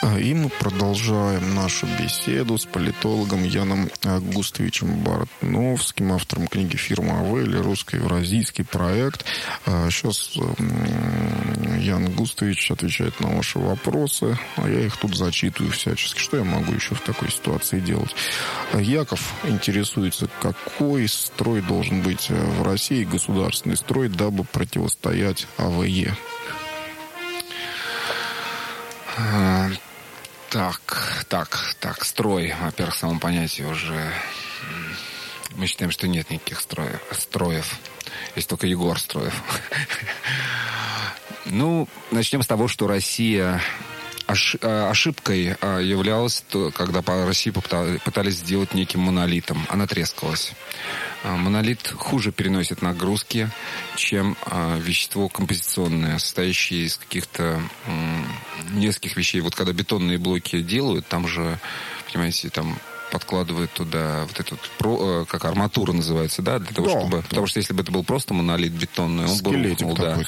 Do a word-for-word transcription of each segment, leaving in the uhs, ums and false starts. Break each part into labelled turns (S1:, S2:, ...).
S1: И мы продолжаем нашу беседу с политологом Яном Густовичем Бартновским, автором книги «Фирма АВ» или «Русско-евразийский проект». Сейчас Ян Густович отвечает на ваши вопросы, а я их тут зачитываю всячески. Что я могу еще в такой ситуации делать? Яков интересуется, какой строй должен быть в России, государственный строй, дабы противостоять АВЕ?
S2: Так, так, так, строй. Во-первых, в самом понятии уже мы считаем, что нет никаких строев. строев. Есть только Егор Строев. Ну, начнем с того, что Россия ошибкой являлась, когда по России пытались сделать неким монолитом. Она трескалась. Монолит хуже переносит нагрузки, чем вещество композиционное, состоящее из каких-то нескольких вещей. Вот когда бетонные блоки делают, там же, понимаете, там подкладывают туда вот этот, про, как арматура называется, да, для того, да, чтобы... Да. Потому что если бы это был просто монолит бетонный, он бы рухнул, да.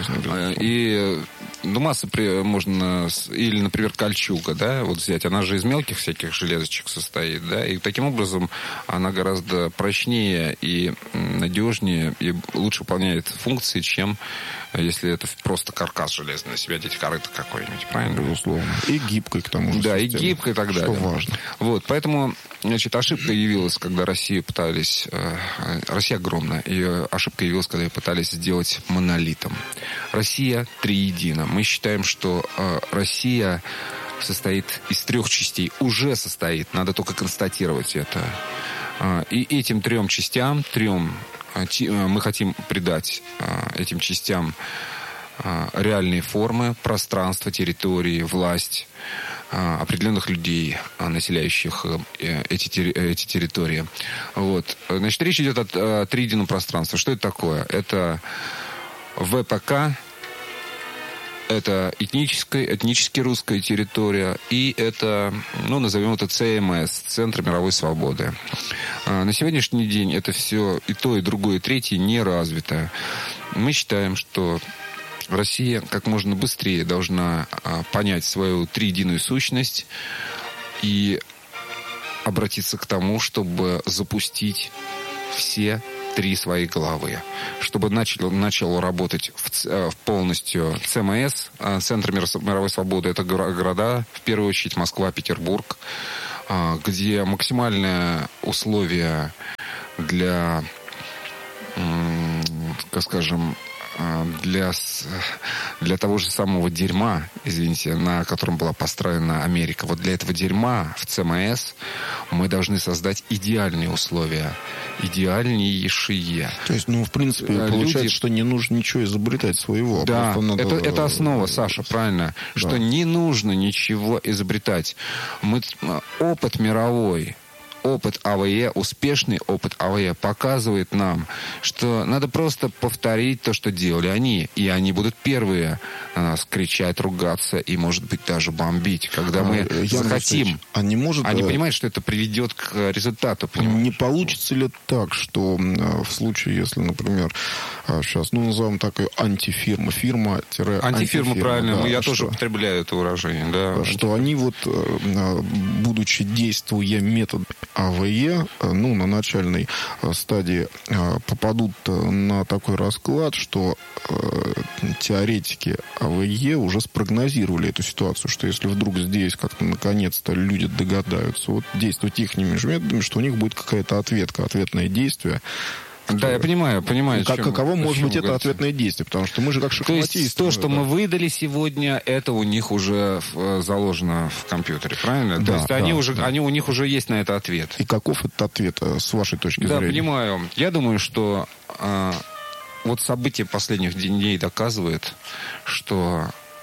S2: И, ну, масса при, можно... Или, например, кольчуга, да, вот взять. Она же из мелких всяких железочек состоит, да, и таким образом она гораздо прочнее и надежнее, и лучше выполняет функции, чем если это просто каркас железный, на себя одеть корыто какой-нибудь, правильно?
S1: Безусловно. И гибкой, к тому же.
S2: Да, системой. И гибкой и так далее.
S1: Что важно.
S2: Вот, поэтому, значит, ошибка явилась, когда Россию пытались... Э, Россия огромная, и ошибка явилась, когда ее пытались сделать монолитом. Россия триедина. Мы считаем, что э, Россия состоит из трех частей. Уже состоит, надо только констатировать это. Э, и этим трем частям, трем... Мы хотим придать этим частям реальные формы, пространство, территории, власть определенных людей, населяющих эти, эти территории. Вот. Значит, речь идет о, о триедином пространстве. Что это такое? Это ВПК, это этническая, этнически русская территория, и это, ну, назовем это ЦМС, Центр мировой свободы. На сегодняшний день это все и то, и другое, и третье не развито. Мы считаем, что Россия как можно быстрее должна понять свою триединую сущность и обратиться к тому, чтобы запустить все три свои головы, чтобы начал, начал работать в, в полностью ЦМС, Центр мировой свободы. Это города, в первую очередь Москва, Петербург, где максимальные условия для, как скажем, для, для того же самого дерьма, извините, на котором была построена Америка. Вот для этого дерьма в ЦМС мы должны создать идеальные условия. Идеальнейшие.
S1: То есть, ну, в принципе, Люди... получается, что не нужно ничего изобретать своего.
S2: Да,
S1: надо...
S2: это, это основа, Саша, правильно. Да. Что не нужно ничего изобретать. Мы... Опыт мировой, опыт АВЕ, успешный опыт АВЕ показывает нам, что надо просто повторить то, что делали они. И они будут первые на нас кричать, ругаться и, может быть, даже бомбить, когда мы а, захотим.
S1: А не может...
S2: Они понимают, что это приведет к результату. Понимаешь?
S1: Не получится ли так, что в случае, если, например, сейчас, ну, назовем так, антифирма, фирма-антифирма.
S2: Антифирма, правильно.
S1: Да,
S2: я
S1: что,
S2: тоже употребляю это выражение. Да,
S1: что они вот, будучи действуя методом АВЕ, ну, на начальной стадии попадут на такой расклад, что э, теоретики АВЕ уже спрогнозировали эту ситуацию, что если вдруг здесь как-то наконец-то люди догадаются вот действовать их методами, что у них будет какая-то ответка, ответное действие.
S2: Да, я понимаю, понимаю.
S1: Как,
S2: чем,
S1: каково может быть это
S2: говорите?
S1: ответное действие? Потому что мы же как шахматисты.
S2: То есть то, что да. мы выдали сегодня, это у них уже заложено в компьютере, правильно?
S1: Да,
S2: То есть
S1: да,
S2: они уже,
S1: да.
S2: они, у них уже есть на это ответ.
S1: И каков этот ответ с вашей точки
S2: да,
S1: зрения?
S2: Да, понимаю. Я думаю, что а, вот события последних дней доказывают, что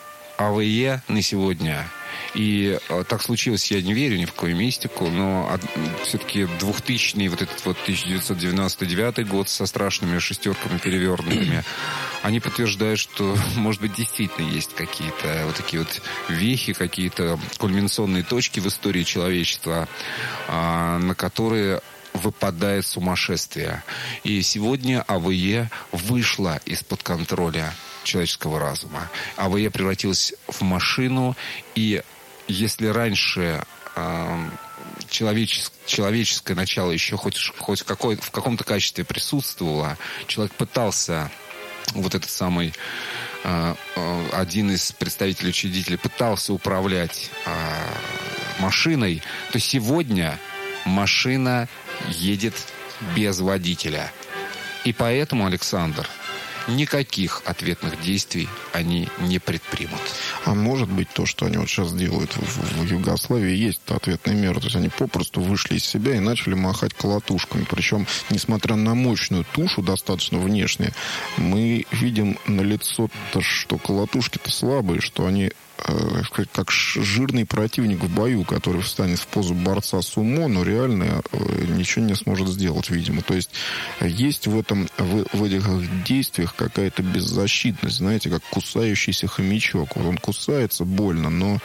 S2: АВЕ на сегодня... И э, так случилось, я не верю ни в какую мистику, но от, все-таки двухтысячный, вот этот вот тысяча девятьсот девяносто девятый год со страшными шестерками перевернутыми, они подтверждают, что, может быть, действительно есть какие-то вот такие вот вехи, какие-то кульминационные точки в истории человечества, э, на которые выпадает сумасшествие. И сегодня АВЕ вышла из-под контроля человеческого разума. АВЕ превратилась в машину, и если раньше э, человечес, человеческое начало еще хоть, хоть в, какой, в каком-то качестве присутствовало, человек пытался, вот этот самый э, э, один из представителей учредителей пытался управлять э, машиной, то сегодня машина едет без водителя. И поэтому, Александр, никаких ответных действий они не предпримут.
S1: А может быть, то, что они вот сейчас делают в, в Югославии, есть ответная мера. То есть они попросту вышли из себя и начали махать колотушками. Причем, несмотря на мощную тушу, достаточно внешне, мы видим на лицо, что колотушки-то слабые, что они как жирный противник в бою, который встанет в позу борца сумо, но реально ничего не сможет сделать, видимо. То есть есть в этом, в, в этих действиях какая-то беззащитность, знаете, как кусающийся хомячок. Вот он кусается больно, но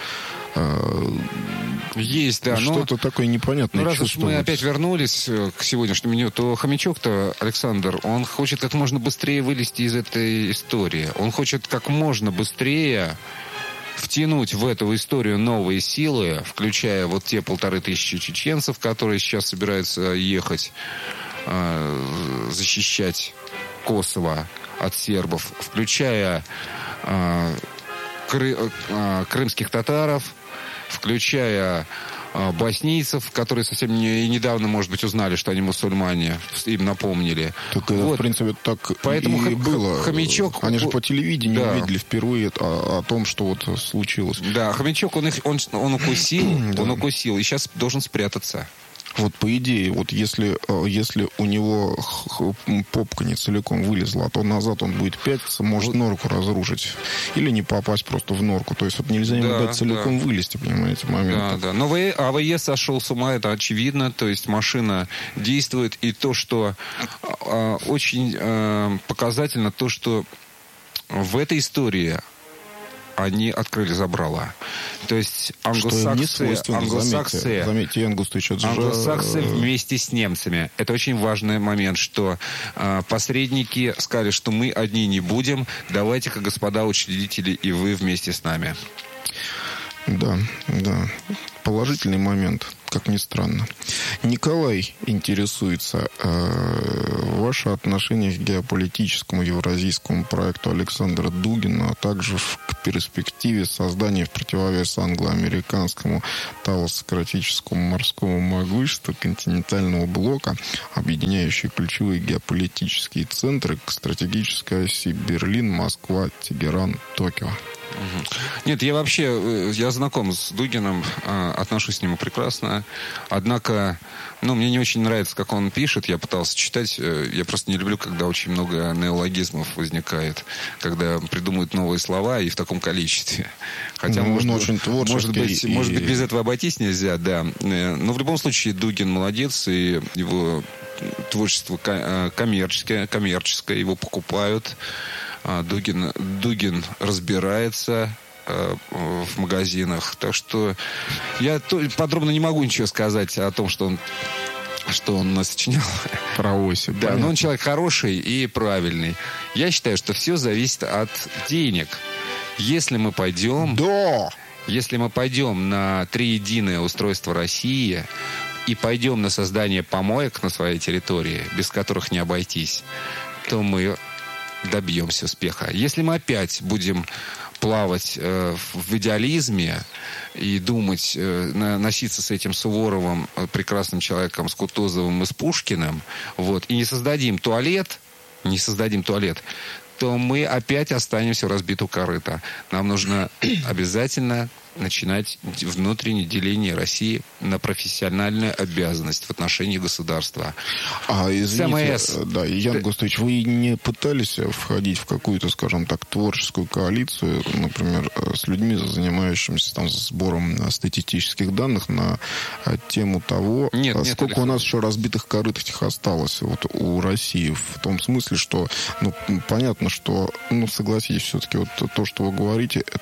S2: есть, да.
S1: Что-то
S2: но,
S1: такое непонятное
S2: ну, раз
S1: чувство.
S2: уж мы опять вернулись к сегодняшнему дню, то хомячок-то, Александр, он хочет как можно быстрее вылезти из этой истории. Он хочет как можно быстрее втянуть в эту историю новые силы, включая вот те полторы тысячи чеченцев, которые сейчас собираются ехать э, защищать Косово от сербов, включая э, кры, э, крымских татаров, включая э, боснийцев, которые совсем не, недавно, может быть, узнали, что они мусульмане, им напомнили.
S1: Так,
S2: вот.
S1: В принципе, так
S2: Поэтому
S1: и
S2: х-
S1: было.
S2: Хомячок...
S1: Они же по телевидению
S2: да.
S1: увидели впервые о, о том, что вот случилось.
S2: Да, хомячок, он, их, он, он укусил, он укусил, и сейчас должен спрятаться.
S1: Вот по идее, вот если, если у него попка не целиком вылезла, то назад он будет пятиться, может норку разрушить. Или не попасть просто в норку. То есть вот нельзя ему
S2: да,
S1: дать целиком
S2: да.
S1: вылезти, понимаете, момент.
S2: Да, да. Но АВЕ сошел с ума, это очевидно. То есть машина действует. И то, что э, очень э, показательно, то, что в этой истории они открыли забрала. То есть англосаксы, англосаксы,
S1: заметьте, заметьте, Ангустович,
S2: англосаксы вместе с немцами. Это очень важный момент, что э, посредники сказали, что мы одни не будем. Давайте-ка, господа учредители, и вы вместе с нами.
S1: Да, да. Положительный момент, как ни странно. Николай интересуется, э, ваше отношение к геополитическому евразийскому проекту Александра Дугина, а также к перспективе создания в противовес англо-американскому талосократическому морскому могуществу континентального блока, объединяющий ключевые геополитические центры к стратегической оси Берлин, Москва, Тегеран, Токио.
S2: Нет, я вообще, я знаком с Дугиным, отношусь к нему прекрасно. Однако, ну, мне не очень нравится, как он пишет. Я пытался читать. Я просто не люблю, когда очень много неологизмов возникает. Когда придумывают новые слова и в таком количестве. Хотя,
S1: ну,
S2: может,
S1: он очень
S2: может, быть,
S1: и...
S2: может быть, без этого обойтись нельзя, да. Но в любом случае Дугин молодец, и его творчество коммерческое, коммерческое, его покупают. Дугин, Дугин разбирается э, в магазинах. Так что я то, подробно не могу ничего сказать о том, что он, что он сочинял.
S1: Про Осип.
S2: Да, но он человек хороший и правильный. Я считаю, что все зависит от денег. Если мы пойдем...
S1: Да!
S2: Если мы пойдем на триединое устройство России и пойдем на создание помоек на своей территории, без которых не обойтись, то мы... добьемся успеха. Если мы опять будем плавать э, в идеализме и думать, э, на, носиться с этим Суворовым, э, прекрасным человеком, с Кутузовым и с Пушкиным, вот, и не создадим туалет, не создадим туалет, то мы опять останемся в разбитом корыто. Нам нужно обязательно начинать внутреннее деление России на профессиональную обязанность в отношении государства.
S1: А, извините,
S2: СМС.
S1: Да, Ян Густович, вы не пытались входить в какую-то, скажем так, творческую коалицию, например, с людьми, занимающимися там сбором статистических данных на тему того,
S2: нет, нет,
S1: сколько
S2: Александр.
S1: у нас еще разбитых корыт этих осталось вот у России, в том смысле, что, ну, понятно, что, ну, согласитесь, все-таки вот то, что вы говорите, это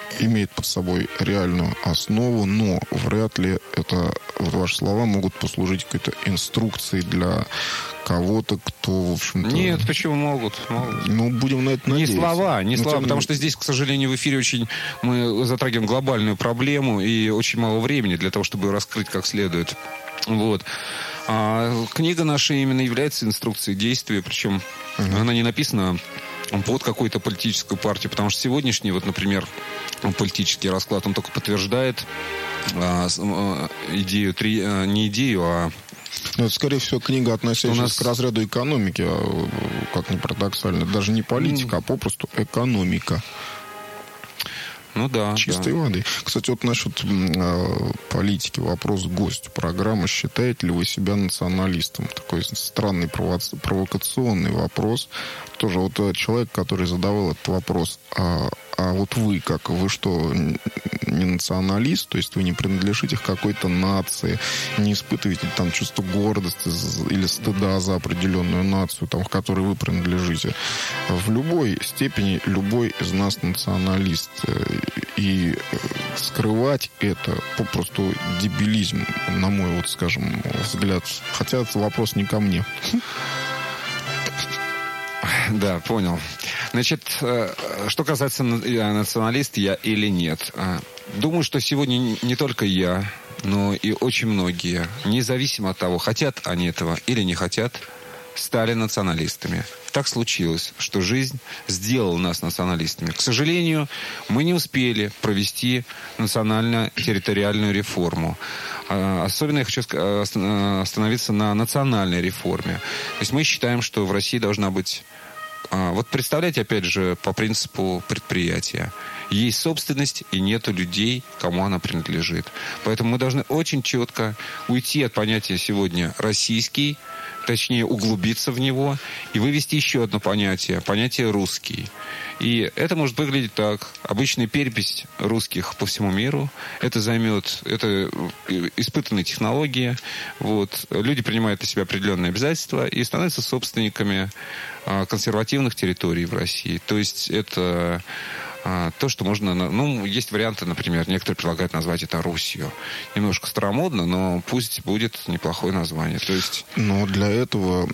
S1: имеет под собой реальную основу, но вряд ли это, вот ваши слова, могут послужить какой-то инструкцией для кого-то, кто, в общем-то...
S2: Нет, почему могут? могут.
S1: Ну, будем на это надеяться.
S2: Не слова, не
S1: но
S2: слова,
S1: тем...
S2: потому что здесь, к сожалению, в эфире очень мы затрагиваем глобальную проблему и очень мало времени для того, чтобы ее раскрыть как следует. Вот. А книга наша именно является инструкцией действия, причем uh-huh. она не написана под какую-то политическую партию, потому что сегодняшний, вот, например, политический расклад, он только подтверждает а, а, идею, три, а, не идею, а...
S1: Ну, это, скорее всего, книга, относящаяся нас... к разряду экономики, как ни парадоксально. Даже не политика, mm. а попросту экономика.
S2: Ну да.
S1: Чистой
S2: да.
S1: воды. Кстати, вот насчет э, политики. Вопрос гостю программы. Считаете ли вы себя националистом? Такой странный провоци... провокационный вопрос. Тоже вот человек, который задавал этот вопрос. А, а вот вы как? Вы что, не националист? То есть вы не принадлежите к какой-то нации? Не испытываете там чувство гордости или стыда за определенную нацию, там, к которой вы принадлежите? В любой степени любой из нас националист. И скрывать это попросту дебилизм, на мой, вот, скажем, взгляд. Хотя это вопрос не ко мне.
S2: Да, понял. Значит, что касается националист я или нет. Думаю, что сегодня не только я, но и очень многие, независимо от того, хотят они этого или не хотят, стали националистами. Так случилось, что жизнь сделала нас националистами. К сожалению, мы не успели провести национально-территориальную реформу. Особенно я хочу остановиться на национальной реформе. То есть мы считаем, что в России должна быть... Вот представляете, опять же, по принципу предприятия. Есть собственность и нету людей, кому она принадлежит. Поэтому мы должны очень четко уйти от понятия сегодня «российский», точнее, углубиться в него и вывести еще одно понятие, понятие «русский». И это может выглядеть так. Обычная перепись русских по всему миру. Это займет... Это испытанные технологии. Вот. Люди принимают на себя определенные обязательства и становятся собственниками консервативных территорий в России. То есть это... То, что можно... Ну, есть варианты, например, некоторые предлагают назвать это Русью. Немножко старомодно, но пусть будет неплохое название. То есть...
S1: Но для этого,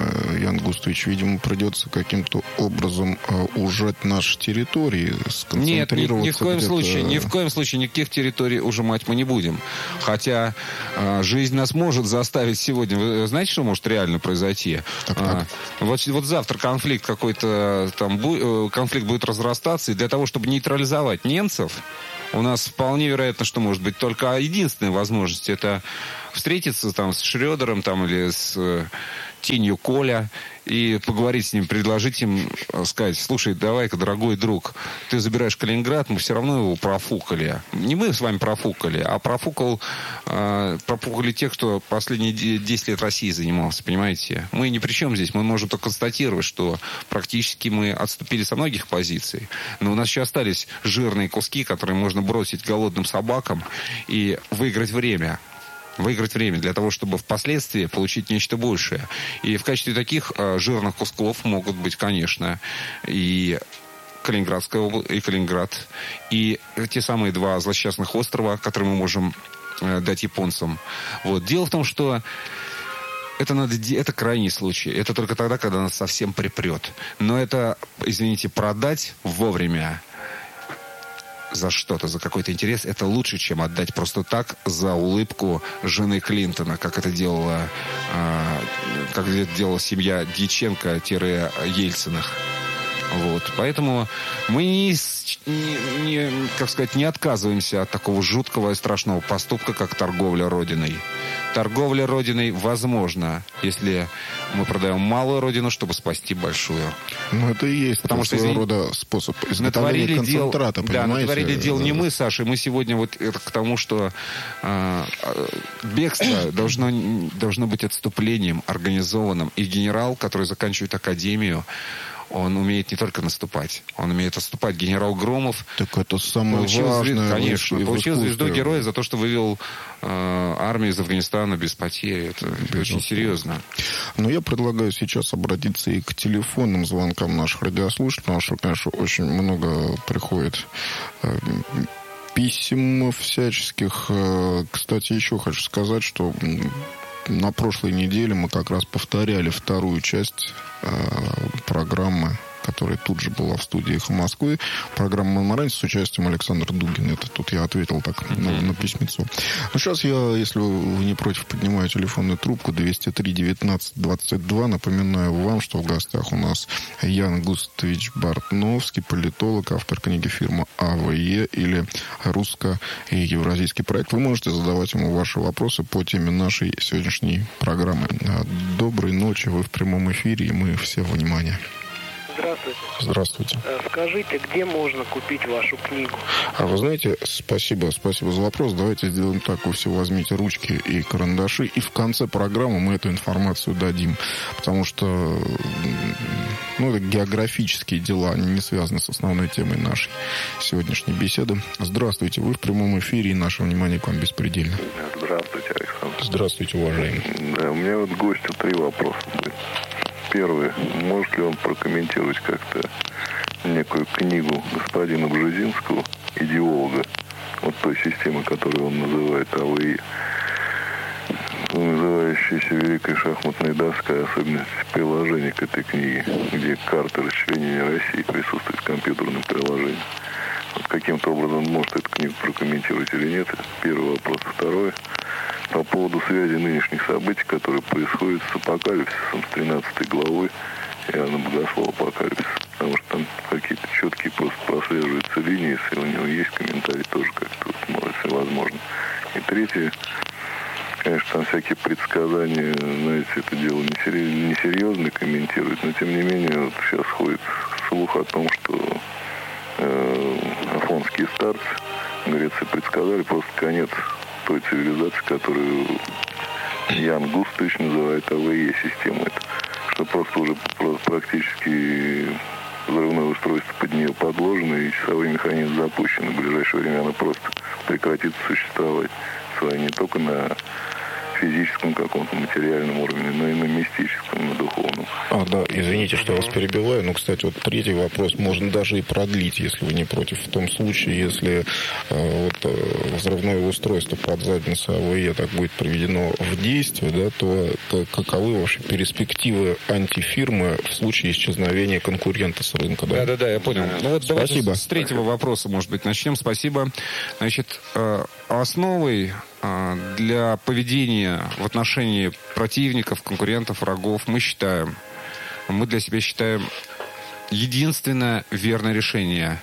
S1: Ян Густович, видимо, придется каким-то образом ужать наши территории, сконцентрироваться...
S2: Нет, ни, ни в коем случае, ни в коем случае никаких территорий ужимать мы не будем. Хотя жизнь нас может заставить сегодня... Вы знаете, что может реально произойти?
S1: Так, так.
S2: Вот, вот завтра конфликт какой-то там... Конфликт будет разрастаться, и для того, чтобы нейтрализовать немцев, у нас вполне вероятно, что может быть только единственная возможность — это встретиться там с Шрёдером там, или с э, тенью Коля и поговорить с ним, предложить им, сказать: слушай, давай-ка, дорогой друг, ты забираешь Калининград, мы все равно его профукали. Не мы с вами профукали, а профукал, э, профукали тех, кто последние десять лет России занимался, понимаете? Мы ни при чем здесь, мы можем только констатировать, что практически мы отступили со многих позиций, но у нас еще остались жирные куски, которые можно бросить голодным собакам и выиграть время. Выиграть время для того, чтобы впоследствии получить нечто большее. И в качестве таких э, жирных кусков могут быть, конечно, и Калининградская область, и Калининград, и те самые два злосчастных острова, которые мы можем э, дать японцам. Вот. Дело в том, что это, надо, это крайний случай. Это только тогда, когда нас совсем припрет. Но это, извините, продать вовремя за что-то, за какой-то интерес, это лучше, чем отдать просто так за улыбку жены Клинтона, как это делала, э, как это делала семья Дьяченко-Ельциных. Вот. Поэтому мы не, не, не, как сказать, не отказываемся от такого жуткого и страшного поступка, как торговля Родиной. Торговля Родиной возможна, если мы продаем малую Родину, чтобы спасти большую.
S1: Ну, это и есть
S2: потому что,
S1: своего
S2: извините,
S1: рода способ изготовления концентрата,
S2: дел, да, натворили дел не мы, Саша, мы сегодня вот это к тому, что э, бегство должно, должно быть отступлением организованным. И генерал, который заканчивает академию, Он умеет не только наступать, он умеет отступать. Генерал Громов
S1: так это самое
S2: получил,
S1: важное,
S2: конечно, получил звезду героя за то, что вывел э, армию из Афганистана без потерь. Это Безусловно. Очень серьезно.
S1: Но я предлагаю сейчас обратиться и к телефонным звонкам наших радиослушателей, потому что, конечно, очень много приходит э, писем всяческих. Кстати, еще хочу сказать, что на прошлой неделе мы как раз повторяли вторую часть э, программы, которая тут же была в студии «Эхо Москвы». Программа «Меморанс» с участием Александра Дугина. Это тут я ответил так mm-hmm. на, на письмецо. Ну, сейчас я, если вы не против, поднимаю телефонную трубку двести три девятнадцать двадцать два. Напоминаю вам, что в гостях у нас Ян Густович Бартновский, политолог, автор книги «Фирма АВЕ» или «Русско- и евразийский проект». Вы можете задавать ему ваши вопросы по теме нашей сегодняшней программы. Доброй ночи, вы в прямом эфире, и мы все внимание.
S3: Здравствуйте.
S1: Здравствуйте.
S3: Скажите, где можно купить вашу книгу?
S1: А вы знаете, спасибо, спасибо за вопрос. Давайте сделаем так, вы все возьмите ручки и карандаши, и в конце программы мы эту информацию дадим. Потому что, ну, это географические дела, они не связаны с основной темой нашей сегодняшней беседы. Здравствуйте, вы в прямом эфире, и наше внимание к вам беспредельно.
S4: Здравствуйте, Александр.
S1: Здравствуйте, уважаемый.
S4: Да, у меня вот гостю три вопроса будет. Первый. Может ли он прокомментировать как-то некую книгу господина Бжезинского, идеолога, вот той системы, которую он называет АВЕ, называющаяся «Великая шахматная доска», особенность приложения к этой книге, где карта расчленения России присутствует в компьютерном приложении. Вот каким-то образом он может эту книгу прокомментировать или нет. Это первый вопрос. Второй. По поводу связи нынешних событий, которые происходят с апокалипсисом, с тринадцатой главой Иоанна Богослова «Апокалипсис». Потому что там какие-то четкие просто прослеживаются линии, если у него есть комментарий, тоже как-то вот, может, если возможно. И третье, конечно, там всякие предсказания, знаете, это дело несерьезно комментируют, но тем не менее вот сейчас ходит слух о том, что э, афонские старцы в Греции предсказали просто конец той цивилизации, которую Ян Густович называет АВЕ систему. Это что просто уже практически взрывное устройство под нее подложено, и часовой механизм запущен. В ближайшее время она просто прекратит существовать своей не только на физическом каком-то материальном уровне, но и на мистическом, на духовном.
S1: А, да, извините, что я вас перебиваю, но, кстати, вот третий вопрос можно даже и продлить, если вы не против. В том случае, если э, вот, э, взрывное устройство под задницей АВЕ так будет приведено в действие, да, то как, каковы ваши перспективы антифирмы в случае исчезновения конкурента с рынка? Да,
S2: да, да, я понял. Ну вот
S1: Спасибо.
S2: Давайте с третьего вопроса, может быть, начнем. Спасибо. Значит, э, основой для поведения в отношении противников, конкурентов, врагов мы считаем, мы для себя считаем единственное верное решение.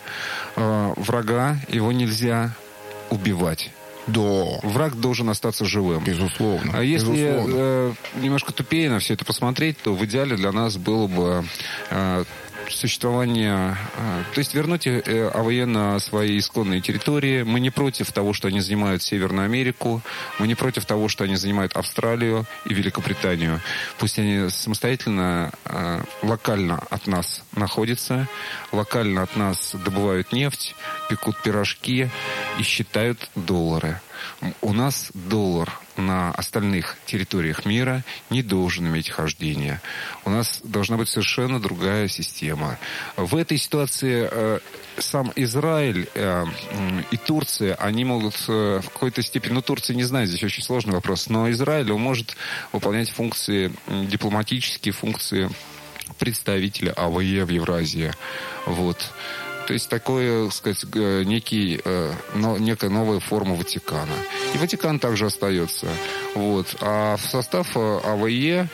S2: Врага, его нельзя убивать.
S1: Да.
S2: Враг должен остаться живым.
S1: Безусловно.
S2: А если
S1: Безусловно.
S2: Э, немножко тупее на все это посмотреть, то в идеале для нас было бы э, существование, э, то есть вернуть э, АВЕ на свои исконные территории. Мы не против того, что они занимают Северную Америку, мы не против того, что они занимают Австралию и Великобританию. Пусть они самостоятельно, э, локально от нас находятся, локально от нас добывают нефть, пекут пирожки и считают доллары. У нас доллар на остальных территориях мира не должен иметь хождения. У нас должна быть совершенно другая система. В этой ситуации э, сам Израиль э, и Турция, они могут э, в какой-то степени... Ну, Турция, не знаю, здесь очень сложный вопрос, но Израиль, он может выполнять функции, дипломатические функции представителя АВЕ в Евразии. Вот. То есть такое, так сказать, некий, но, некая новая форма Ватикана. И Ватикан также остается. Вот. А в состав АВЕ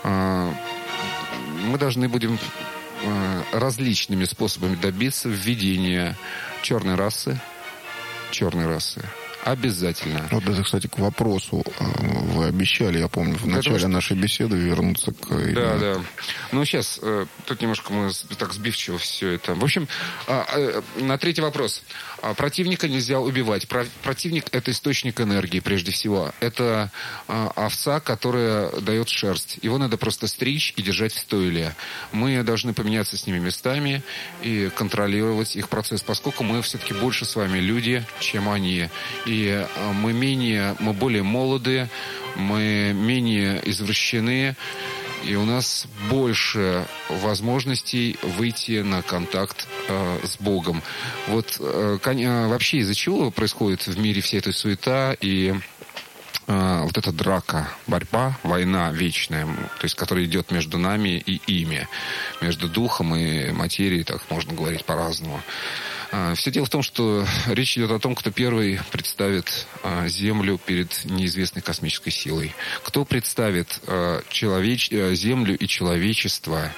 S2: мы должны будем различными способами добиться введения черной расы, черной расы, Обязательно.
S1: Вот это, кстати, к вопросу. Вы обещали, я помню, в начале что... нашей беседы вернуться к...
S2: Да, да. Ну, сейчас, тут немножко мы так сбивчиво все это. В общем, на третий вопрос. Противника нельзя убивать. Противник – это источник энергии, прежде всего. Это овца, которая дает шерсть. Его надо просто стричь и держать в стойле. Мы должны поменяться с ними местами и контролировать их процесс, поскольку мы все-таки больше с вами люди, чем они. И мы менее, мы более молоды, мы менее извращены, и у нас больше возможностей выйти на контакт э, с Богом. Вот э, кон- вообще из-за чего происходит в мире вся эта суета и э, вот эта драка, борьба, война вечная, то есть которая идет между нами и ими, между духом и материей, так можно говорить по-разному. Все дело в том, что речь идет о том, кто первый представит Землю перед неизвестной космической силой. Кто представит человеч... Землю и человечество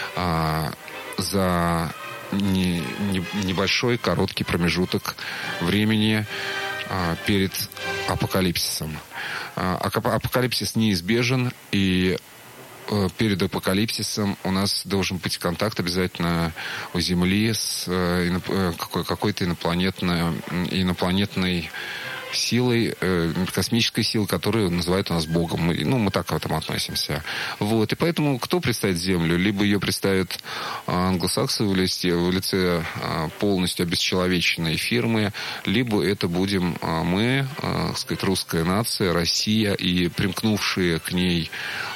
S2: за не... Не... небольшой, короткий промежуток времени перед апокалипсисом. Апокалипсис неизбежен, и перед апокалипсисом у нас должен быть контакт обязательно у Земли с какой-то инопланетной, инопланетной силой, космической силой, которую называют у нас Богом. Мы, ну, мы так к этому относимся. Вот. И поэтому кто представит Землю? Либо ее представят англосаксы в лице, в лице полностью обесчеловеченной фирмы, либо это будем мы, так сказать, русская нация, Россия, и примкнувшие к ней,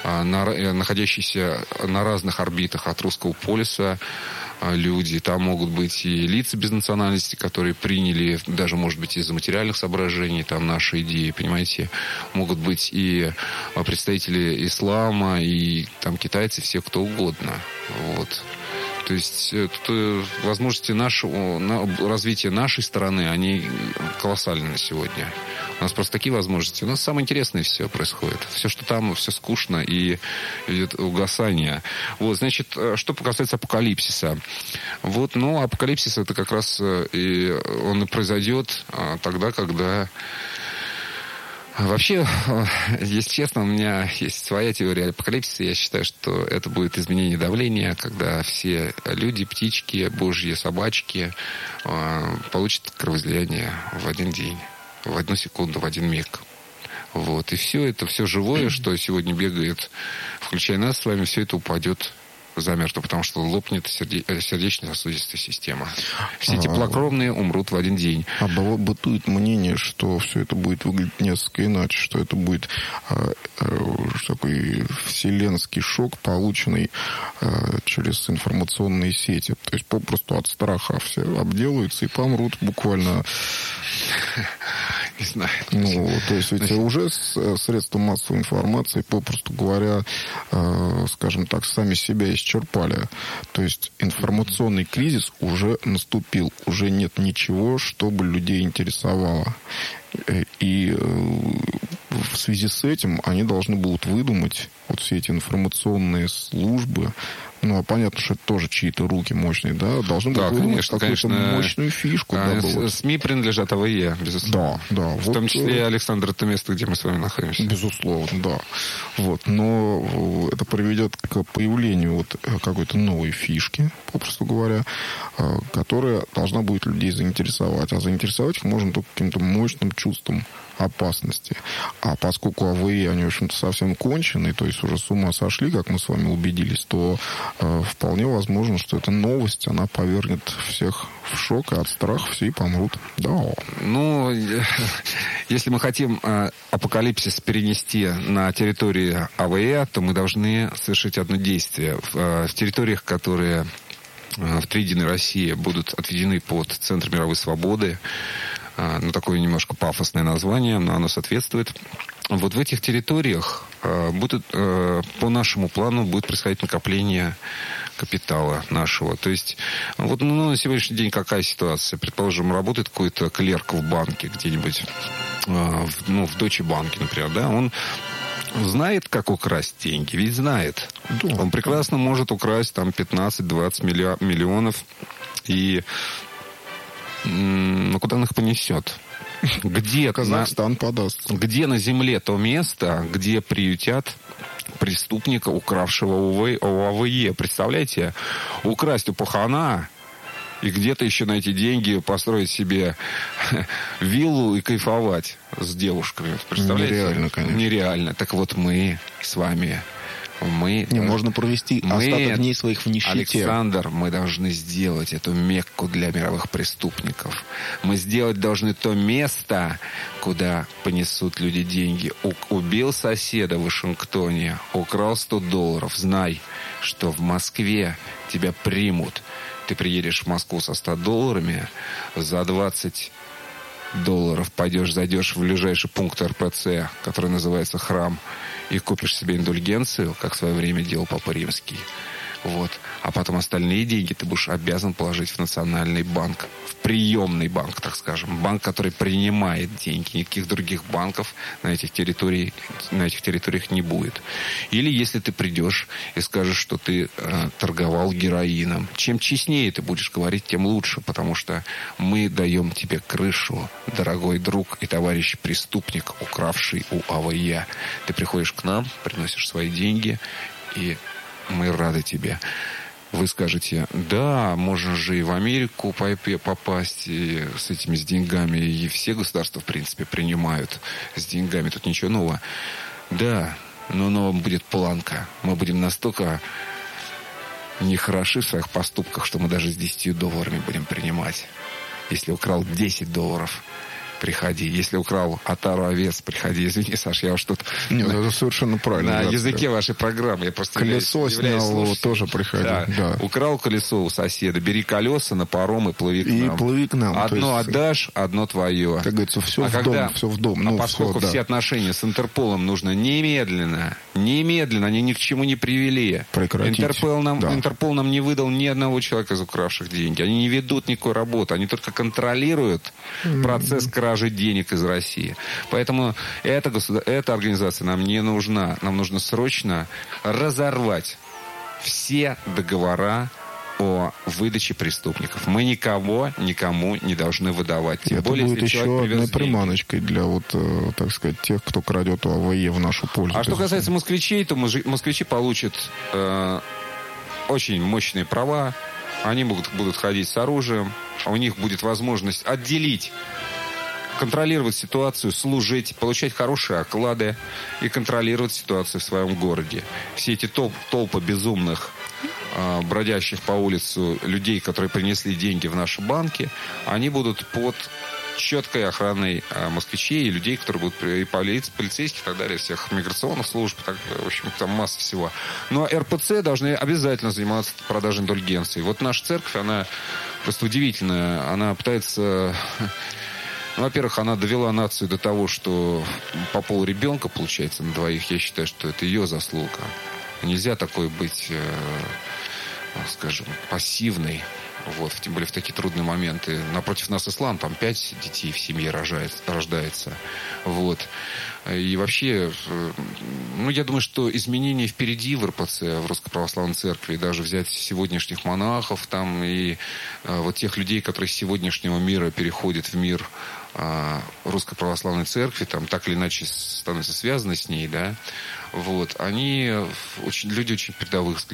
S2: находящиеся на разных орбитах от русского полюса люди. Там могут быть и лица без национальности, которые приняли, даже, может быть, из-за материальных соображений, там, наши идеи, понимаете. Могут быть и представители ислама, и там китайцы, все кто угодно. Вот. То есть тут возможности нашего, развития нашей страны, они колоссальны на сегодня. У нас просто такие возможности. У нас самое интересное все происходит. Все, что там, все скучно и идет угасание. Вот, значит, что касается апокалипсиса. Вот, ну, апокалипсис это как раз и он и произойдет тогда, когда... Вообще, если честно, у меня есть своя теория апокалипсиса. Я считаю, что это будет изменение давления, когда все люди, птички, божьи собачки получат кровоизлияние в один день, в одну секунду, в один миг. Вот. И все это, все живое, что сегодня бегает, включая нас с вами, все это упадет замертво, потому что лопнет серде... сердечно-сосудистая система. Все теплокровные умрут в один день.
S1: А бытует мнение, что все это будет выглядеть несколько иначе, что это будет э, э, такой вселенский шок, полученный э, через информационные сети. То есть попросту от страха все обделаются и помрут буквально.
S2: Не знаю.
S1: Ну, то есть ведь уже средства массовой информации, попросту говоря, э, скажем так, сами себя исчерпали. То есть информационный кризис уже наступил. Уже нет ничего, что бы людей интересовало. И э, в связи с этим они должны будут выдумать вот все эти информационные службы. Ну, а понятно, что это тоже чьи-то руки мощные, да? Должны
S2: да,
S1: будут выдумать
S2: конечно,
S1: какую-то
S2: конечно.
S1: мощную фишку.
S2: А,
S1: да,
S2: СМИ принадлежат АВЕ, безусловно.
S1: Да, да.
S2: В
S1: вот,
S2: том числе и Александр, это место, где мы с вами находимся.
S1: Безусловно, да. Вот. Но это приведет к появлению вот какой-то новой фишки, попросту говоря, которая должна будет людей заинтересовать. А заинтересовать их можно только каким-то мощным чувством опасности. А поскольку АВЕ, они, в общем-то, совсем конченые, то есть уже с ума сошли, как мы с вами убедились, то э, вполне возможно, что эта новость, она повергнет всех в шок, и от страха все и помрут. Да.
S2: Ну, если мы хотим э, апокалипсис перенести на территорию АВЕ, то мы должны совершить одно действие. В, э, в территориях, которые э, в триединой России будут отведены под Центр мировой свободы, ну, такое немножко пафосное название, но оно соответствует. Вот в этих территориях э, будет, э, по нашему плану будет происходить накопление капитала нашего. То есть, вот ну, на сегодняшний день какая ситуация? Предположим, работает какой-то клерк в банке где-нибудь, э, в, ну, в Deutsche Bank, например, да, он знает, как украсть деньги, ведь знает. Да. Он прекрасно может украсть там пятнадцать-двадцать миллионов, и ну, куда он их понесет? Где
S1: Казахстан
S2: на,
S1: подаст.
S2: Где на земле то место, где приютят преступника, укравшего ОАВЕ? Представляете? Украсть у пахана и где-то еще на эти деньги построить себе виллу и кайфовать с девушками. Представляете?
S1: Нереально, конечно.
S2: Нереально. Так вот мы с вами... Мы,
S1: Не, можно провести
S2: мы,
S1: остаток дней своих в нищете.
S2: Александр, мы должны сделать эту Мекку для мировых преступников. Мы сделать должны то место, куда понесут люди деньги. У, убил соседа в Вашингтоне, украл сто долларов. Знай, что в Москве тебя примут. Ты приедешь в Москву со ста долларами, за двадцать долларов пойдешь, зайдешь в ближайший пункт эр пэ цэ, который называется «Храм», и купишь себе индульгенцию, как в свое время делал Папа Римский. Вот. А потом остальные деньги ты будешь обязан положить в национальный банк, в приемный банк, так скажем. Банк, который принимает деньги. Никаких других банков на этих территориях, на этих территориях не будет. Или если ты придешь и скажешь, что ты э, торговал героином. Чем честнее ты будешь говорить, тем лучше. Потому что мы даем тебе крышу, дорогой друг и товарищ преступник, укравший у АВЕ. Ты приходишь к нам, приносишь свои деньги, и мы рады тебе. Вы скажете, да, можно же и в Америку попасть и с этими с деньгами. И все государства, в принципе, принимают с деньгами. Тут ничего нового. Да, но новая будет планка. Мы будем настолько нехороши в своих поступках, что мы даже с десятью долларами будем принимать. Если украл десять долларов, приходи. Если украл отару овец, приходи. Извини, Саш, я уж тут...
S1: Нет, это совершенно правильно.
S2: На языке вашей программы. Я просто
S1: колесо снял, тоже приходи.
S2: Да. Да. Украл колесо у соседа. Бери колеса на паром и плыви к нам.
S1: И плыви к нам.
S2: Одно
S1: есть,
S2: отдашь, одно твое.
S1: Как говорится, все
S2: а
S1: в
S2: когда...
S1: дом, все в дом.
S2: А
S1: ну,
S2: поскольку
S1: все,
S2: все
S1: да.
S2: отношения с Интерполом нужно немедленно, немедленно, они ни к чему не привели.
S1: Прекратить.
S2: Интерпол нам,
S1: да.
S2: Интерпол нам не выдал ни одного человека из укравших деньги. Они не ведут никакой работы. Они только контролируют mm-hmm. процесс кражи денег из России. Поэтому эта, государ... эта организация нам не нужна. Нам нужно срочно разорвать все договора о выдаче преступников. Мы никого никому не должны выдавать. Тем
S1: Это
S2: более,
S1: будет
S2: если
S1: еще одной
S2: деньги.
S1: приманочкой для, вот, так сказать, тех, кто крадет у АВЕ в нашу пользу.
S2: А что касается москвичей, то москвичи получат э, очень мощные права. Они будут, будут ходить с оружием. У них будет возможность отделить, контролировать ситуацию, служить, получать хорошие оклады и контролировать ситуацию в своем городе. Все эти топ, толпы безумных, э, бродящих по улице людей, которые принесли деньги в наши банки, они будут под четкой охраной э, москвичей и людей, которые будут и полиц, полицейских и так далее, всех миграционных служб, так, в общем, там масса всего. Но эр пэ цэ должны обязательно заниматься продажей индульгенций. Вот наша церковь, она просто удивительная. Она пытается... Ну, во-первых, она довела нацию до того, что по полу ребенка, получается, на двоих. Я считаю, что это ее заслуга. Нельзя такой быть, э, скажем, пассивной. Вот, тем более в такие трудные моменты. Напротив нас ислам, там пять детей в семье рожается, рождается. Вот. И вообще, ну, я думаю, что изменения впереди в эр пэ цэ, в Русской Православной Церкви, даже взять сегодняшних монахов там и э, вот тех людей, которые с сегодняшнего мира переходят в мир э, Русской Православной Церкви, там так или иначе становятся связаны с ней, да, вот, они очень, люди очень передовых взглядов.